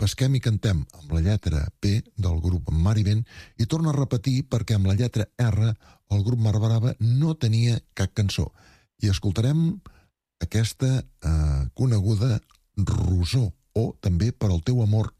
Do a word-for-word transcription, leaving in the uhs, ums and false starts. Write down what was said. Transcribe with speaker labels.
Speaker 1: Pesquem i cantem amb la lletra P del grup Mar i Vent i torno a repetir perquè amb la lletra R el grup Mar Brava no tenia cap cançó. I escoltarem aquesta eh, coneguda Rosó, o també Per al teu amor